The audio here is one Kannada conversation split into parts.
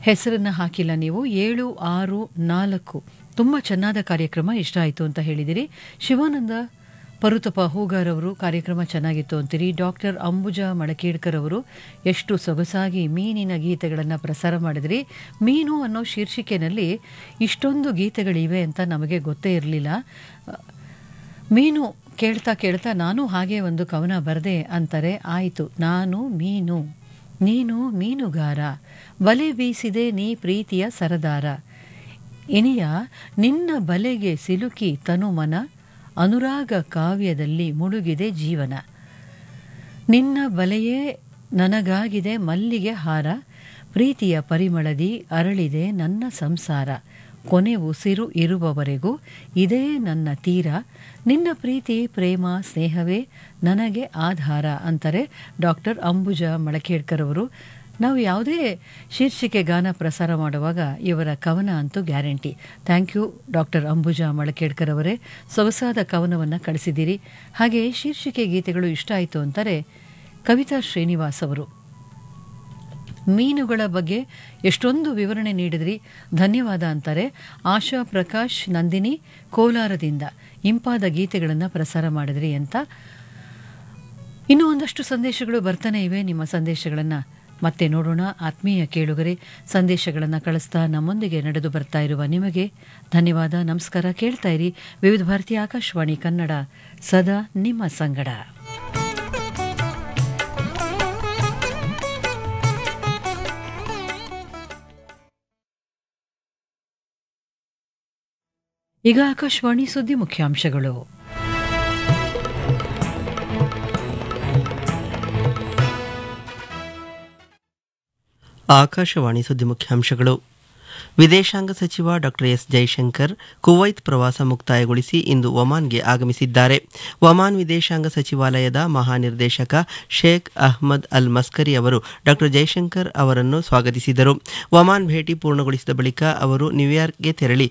ಹೆಸರನ್ನು ಹಾಕಿಲ್ಲ ನೀವು. 764 ತುಂಬ ಚೆನ್ನಾದ ಕಾರ್ಯಕ್ರಮ, ಇಷ್ಟ ಆಯಿತು ಅಂತ ಹೇಳಿದಿರಿ. ಶಿವಾನಂದ ಪರುತಪ ಹೂಗಾರ್ ಅವರು ಕಾರ್ಯಕ್ರಮ ಚೆನ್ನಾಗಿತ್ತು ಅಂತೀರಿ. ಡಾಕ್ಟರ್ ಅಂಬುಜಾ ಮಳಕೇಡ್ಕರ್ ಅವರು ಎಷ್ಟು ಸೊಗಸಾಗಿ ಮೀನಿನ ಗೀತೆಗಳನ್ನು ಪ್ರಸಾರ ಮಾಡಿದ್ರಿ. ಮೀನು ಅನ್ನೋ ಶೀರ್ಷಿಕೆಯಲ್ಲಿ ಇಷ್ಟೊಂದು ಗೀತೆಗಳಿವೆ ಅಂತ ನಮಗೆ ಗೊತ್ತೇ ಇರಲಿಲ್ಲ. ಮೀನು ಕೇಳ್ತಾ ಕೇಳ್ತಾ ನಾನು ಹಾಗೆ ಒಂದು ಕವನ ಬರೆದೆ ಅಂತಾರೆ. ಆಯಿತು, ನಾನು ಮೀನು, ನೀನು ಮೀನುಗಾರ, ಬಲೆ ಬೀಸಿದೆ ನೀ ಪ್ರೀತಿಯ ಸರದಾರ, ಇನಿಯ ನಿನ್ನ ಬಲೆಗೆ ಸಿಲುಕಿ ತನುಮನ, ಅನುರಾಗ ಕಾವ್ಯದಲ್ಲಿ ಮುಳುಗಿದೆ ಜೀವನ, ನಿನ್ನ ಬಲೆಯೇ ನನಗಾಗಿದೆ ಮಲ್ಲಿಗೆ ಹಾರ, ಪ್ರೀತಿಯ ಪರಿಮಳದಿ ಅರಳಿದೆ ನನ್ನ ಸಂಸಾರ, ಕೊನೆ ಉಸಿರು ಇರುವವರೆಗೂ ಇದೇ ನನ್ನ ತೀರ, ನಿನ್ನ ಪ್ರೀತಿ ಪ್ರೇಮ ಸ್ನೇಹವೇ ನನಗೆ ಆಧಾರ ಅಂತಾರೆ ಡಾಕ್ಟರ್ ಅಂಬುಜಾ ಮಳಕೇಡ್ಕರ್ ಅವರು. ನಾವು ಯಾವುದೇ ಶೀರ್ಷಿಕೆ ಗಾನ ಪ್ರಸಾರ ಮಾಡುವಾಗ ಇವರ ಕವನ ಅಂತೂ guarantee. Thank you doctor Ambuja ಮಳಕೇಡ್ಕರ್ ಅವರೇ, ಸೊಗಸಾದ ಕವನವನ್ನು ಕಳಿಸಿದ್ದೀರಿ. ಹಾಗೆ ಶೀರ್ಷಿಕೆ ಗೀತೆಗಳು ಇಷ್ಟ ಆಯಿತು ಅಂತಾರೆ ಕವಿತಾ ಶ್ರೀನಿವಾಸ್ ಅವರು. ಮೀನುಗಳ ಬಗ್ಗೆ ಎಷ್ಟೊಂದು ವಿವರಣೆ ನೀಡಿದ್ರಿ, ಧನ್ಯವಾದ ಅಂತಾರೆ. ಆಶಾ ಪ್ರಕಾಶ್ ನಂದಿನಿ ಕೋಲಾರದಿಂದ ಇಂಪಾದ ಗೀತೆಗಳನ್ನು ಪ್ರಸಾರ ಮಾಡಿದ್ರಿ ಅಂತ. ಇನ್ನೂ ಒಂದಷ್ಟು ಸಂದೇಶಗಳು ಬರ್ತಾನೆ ಇವೆ. ನಿಮ್ಮ ಸಂದೇಶಗಳನ್ನು ಮತ್ತೆ ನೋಡೋಣ. ಆತ್ಮೀಯ ಕೇಳುಗರೆ, ಸಂದೇಶಗಳನ್ನು ಕಳಿಸ್ತಾ ನಮ್ಮೊಂದಿಗೆ ನಡೆದು ಬರ್ತಾ ಇರುವ ನಿಮಗೆ ಧನ್ಯವಾದ, ನಮಸ್ಕಾರ. ಕೇಳ್ತಾ ಇರಿ ವಿವಿಧ ಭಾರತಿ ಆಕಾಶವಾಣಿ ಕನ್ನಡ, ಸದಾ ನಿಮ್ಮ ಸಂಗಡ. ಈಗ ಆಕಾಶವಾಣಿ ಸುದ್ದಿ ಮುಖ್ಯಾಂಶಗಳು. ಆಕಾಶವಾಣಿ ಸುದ್ದಿ ಮುಖ್ಯಾಂಶಗಳು. ವಿದೇಶಾಂಗ ಸಚಿವ ಡಾಕ್ಟರ್ ಎಸ್ ಜೈಶಂಕರ್ ಕುವೈತ್ ಪ್ರವಾಸ ಮುಕ್ತಾಯಗೊಳಿಸಿ ಇಂದು ಒಮಾನ್ಗೆ ಆಗಮಿಸಿದ್ದಾರೆ. ಒಮಾನ್ ವಿದೇಶಾಂಗ ಸಚಿವಾಲಯದ ಮಹಾನಿರ್ದೇಶಕ ಶೇಖ್ ಅಹ್ಮದ್ ಅಲ್ ಮಸ್ಕರಿ ಅವರು ಡಾಕ್ಟರ್ ಜೈಶಂಕರ್ ಅವರನ್ನು ಸ್ವಾಗತಿಸಿದರು. ಒಮಾನ್ ಭೇಟಿ ಪೂರ್ಣಗೊಳಿಸಿದ ಬಳಿಕ ಅವರು ನ್ಯೂಯಾರ್ಕ್ಗೆ ತೆರಳಿ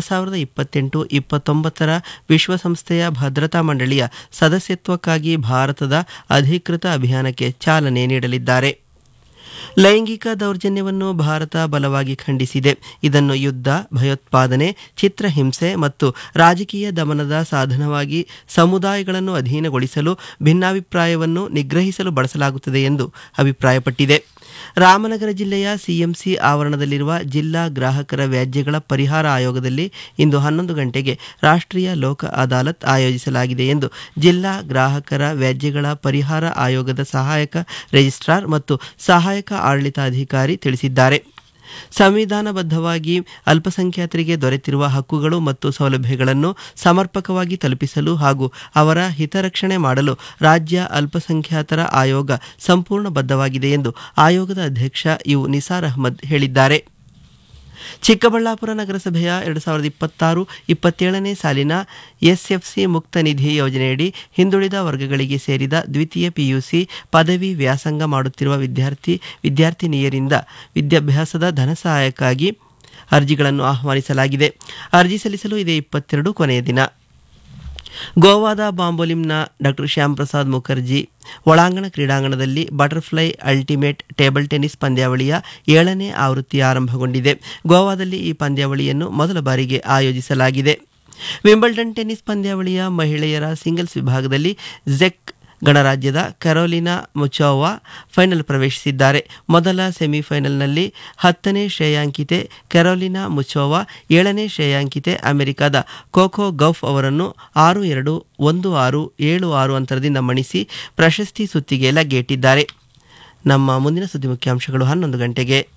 2028-29 ವಿಶ್ವಸಂಸ್ಥೆಯ ಭದ್ರತಾ ಮಂಡಳಿಯ ಸದಸ್ಯತ್ವಕ್ಕಾಗಿ ಭಾರತದ ಅಧಿಕೃತ ಅಭಿಯಾನಕ್ಕೆ ಚಾಲನೆ ನೀಡಲಿದ್ದಾರೆ. ಲೈಂಗಿಕ ದೌರ್ಜನ್ಯವನ್ನು ಭಾರತ ಬಲವಾಗಿ ಖಂಡಿಸಿದೆ. ಇದನ್ನು ಯುದ್ಧ, ಭಯೋತ್ಪಾದನೆ, ಚಿತ್ರಹಿಂಸೆ ಮತ್ತು ರಾಜಕೀಯ ದಮನದ ಸಾಧನವಾಗಿ ಸಮುದಾಯಗಳನ್ನು ಅಧೀನಗೊಳಿಸಲು, ಭಿನ್ನಾಭಿಪ್ರಾಯವನ್ನು ನಿಗ್ರಹಿಸಲು ಬಳಸಲಾಗುತ್ತದೆ ಎಂದು ಅಭಿಪ್ರಾಯಪಟ್ಟಿದೆ. ರಾಮನಗರ ಜಿಲ್ಲೆಯ ಸಿಎಂಸಿ ಆವರಣದಲ್ಲಿರುವ ಜಿಲ್ಲಾ ಗ್ರಾಹಕರ ವ್ಯಾಜ್ಯಗಳ ಪರಿಹಾರ ಆಯೋಗದಲ್ಲಿ ಇಂದು 11 ಗಂಟೆಗೆ ರಾಷ್ಟ್ರೀಯ ಲೋಕ ಅದಾಲತ್ ಆಯೋಜಿಸಲಾಗಿದೆ ಎಂದು ಜಿಲ್ಲಾ ಗ್ರಾಹಕರ ವ್ಯಾಜ್ಯಗಳ ಪರಿಹಾರ ಆಯೋಗದ ಸಹಾಯಕ ರಿಜಿಸ್ಟ್ರಾರ್ ಮತ್ತು ಸಹಾಯಕ ಆಡಳಿತಾಧಿಕಾರಿ ತಿಳಿಸಿದ್ದಾರೆ. ಸಂವಿಧಾನಬದ್ಧವಾಗಿ ಅಲ್ಪಸಂಖ್ಯಾತರಿಗೆ ದೊರೆತಿರುವ ಹಕ್ಕುಗಳು ಮತ್ತು ಸೌಲಭ್ಯಗಳನ್ನು ಸಮರ್ಪಕವಾಗಿ ತಲುಪಿಸಲು ಹಾಗೂ ಅವರ ಹಿತರಕ್ಷಣೆ ಮಾಡಲು ರಾಜ್ಯ ಅಲ್ಪಸಂಖ್ಯಾತರ ಆಯೋಗ ಸಂಪೂರ್ಣ ಬದ್ಧವಾಗಿದೆ ಎಂದು ಆಯೋಗದ ಅಧ್ಯಕ್ಷ ಯು ನಿಸಾರ್ ಅಹ್ಮದ್ ಹೇಳಿದ್ದಾರೆ. ಚಿಕ್ಕಬಳ್ಳಾಪುರ ನಗರಸಭೆಯ 2026-27ನೇ ಸಾಲಿನ ಎಸ್ಎಫ್ಸಿ ಮುಕ್ತ ನಿಧಿ ಯೋಜನೆಯಡಿ ಹಿಂದುಳಿದ ವರ್ಗಗಳಿಗೆ ಸೇರಿದ ದ್ವಿತೀಯ ಪಿಯುಸಿ ಪದವಿ ವ್ಯಾಸಂಗ ಮಾಡುತ್ತಿರುವ ವಿದ್ಯಾರ್ಥಿನಿಯರಿಂದ ವಿದ್ಯಾಭ್ಯಾಸದ ಧನ ಸಹಾಯಕ್ಕಾಗಿ ಅರ್ಜಿಗಳನ್ನು ಆಹ್ವಾನಿಸಲಾಗಿದೆ. ಅರ್ಜಿ ಸಲ್ಲಿಸಲು ಇದೇ 22 ಕೊನೆಯ ದಿನ. ಗೋವಾದ ಬಾಂಬೋಲಿಮ್ನ ಡಾಕ್ಟರ್ ಶ್ಯಾಮ್ ಪ್ರಸಾದ್ ಮುಖರ್ಜಿ ಒಳಾಂಗಣ ಕ್ರೀಡಾಂಗಣದಲ್ಲಿ ಬಟರ್ಫ್ಲೈ ಅಲ್ಟಿಮೇಟ್ ಟೇಬಲ್ ಟೆನ್ನಿಸ್ ಪಂದ್ಯಾವಳಿಯ 7ನೇ ಆವೃತ್ತಿ ಆರಂಭಗೊಂಡಿದೆ. ಗೋವಾದಲ್ಲಿ ಈ ಪಂದ್ಯಾವಳಿಯನ್ನು ಮೊದಲ ಬಾರಿಗೆ ಆಯೋಜಿಸಲಾಗಿದೆ. ವಿಂಬಲ್ಡನ್ ಟೆನ್ನಿಸ್ ಪಂದ್ಯಾವಳಿಯ ಮಹಿಳೆಯರ ಸಿಂಗಲ್ಸ್ ವಿಭಾಗದಲ್ಲಿ ಜೆಕ್ ಗಣರಾಜ್ಯದ ಕರೋಲಿನಾ ಮುಚೋವಾ ಫೈನಲ್ ಪ್ರವೇಶಿಸಿದ್ದಾರೆ. ಮೊದಲ ಸೆಮಿಫೈನಲ್ನಲ್ಲಿ 10ನೇ ಶ್ರೇಯಾಂಕಿತೆ ಕರೋಲಿನಾ ಮುಚೋವಾ 7ನೇ ಶ್ರೇಯಾಂಕಿತೆ ಅಮೆರಿಕದ ಕೋಕೋ ಗೌಫ್ ಅವರನ್ನು 6-2, 1-6, 7-6 ಅಂತರದಿಂದ ಮಣಿಸಿ ಪ್ರಶಸ್ತಿ ಸುತ್ತಿಗೆ ಲಗ್ಗೆಯಿಟ್ಟಿದ್ದಾರೆ. ನಮ್ಮ ಮುಂದಿನ ಸುದ್ದಿ ಮುಖ್ಯಾಂಶಗಳು 11 ಗಂಟೆಗೆ.